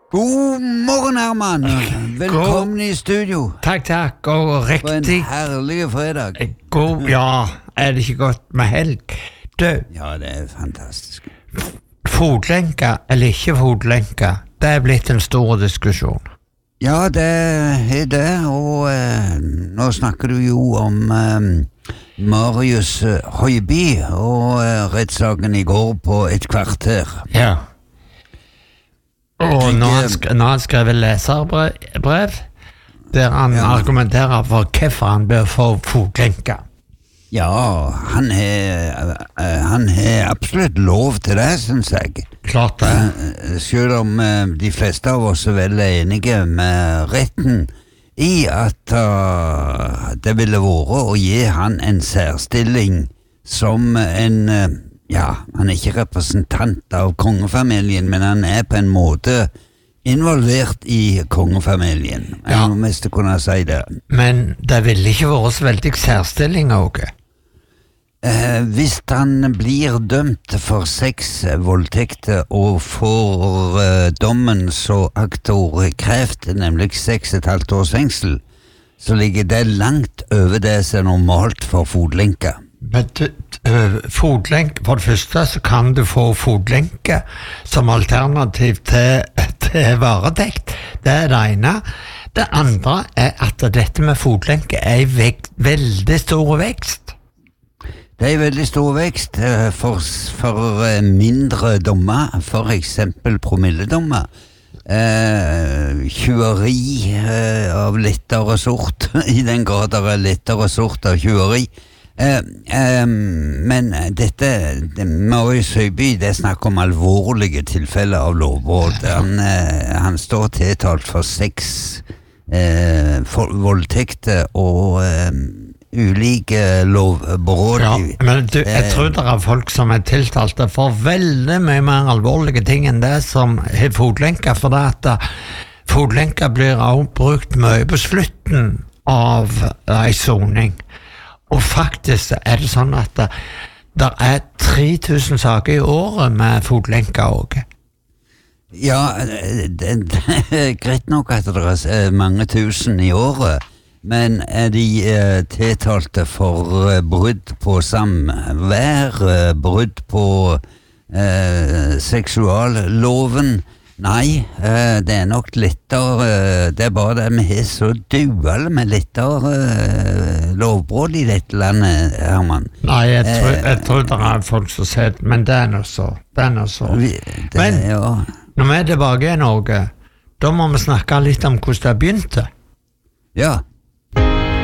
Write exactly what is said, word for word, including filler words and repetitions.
God morgen, Herman. Velkommen i studio. Takk, takk, og riktig. På en herlig fredag. God, ja, er det ikke godt med helg? Du, ja, det er fantastisk. fotlenke eller ikke fotlenke, det er blitt en stor diskusjon. Ja, det er det, og eh, nå snakker du jo om eh, Marius eh, Høiby og eh, rettssaken i går på et kvarter. Ja. Og når han, sk når han skrev leserbrev, der han ja. argumenterer for hvorfor han bør få fotlenke. Ja, han har han har absolutt lov til det, synes jeg. Klart det. Selv om de fleste av oss er veldig enige med retten i at uh, det ville vært å gi han en særstilling som en, uh, ja, han er ikke representant av kongefamilien, men han er på en måte involvert i kongefamilien. Jeg må mest kunne si det. Men det ville ikke vært så veldig særstilling også. Eh, hvis han blir dømt for seks voldtekter og får eh, dommen så aktor kreft, nemlig seks og et halvt års fengsel, så ligger det langt over det som er normalt for fotlenke. Men uh, fotlenke, for det første så kan du få fotlenke som alternativ til, til varetekt. Det er det ene. Det andre er at dette med fotlenke er i vek veldig stor vekst. Det er veldig stor vekst for, for mindre dommer, for eksempel promilledommer. Eh, tjuveri eh, av lettere sort, i den grad det er lettere sort av tjuveri. Eh, eh, men dette, det, Marius Høiby, det er snakk om alvorlige tilfeller av lovbrudd. Han, eh, han står tiltalt for seks eh, for voldtekter og eh, ulike lovbrudd. Ja, men du, jeg tror det er folk som er tiltalt for veldig mye mer alvorlige ting enn det som er fotlenke, for det at fotlenke blir også brukt mye på slutten av en soning. Og faktisk er det sånn at det, det er tre tusen saker i året med fotlenke også. Ja, det, det er greit nok at det er mange tusen i året, men er de eh, tiltalte for eh, brudd på samvær, eh, brudd på eh, seksualloven? Nei, eh, det er nok lettere, eh, det er bare det vi har så dual med lettere eh, lovbrudd i dette landet, Herman. Nei, jeg tror, jeg tror det er folk som sier det, men det er noe så, det er noe så. Vi, det, men ja. når vi er tilbake i Norge, da må vi snakke litt om hvordan det begynte. Ja.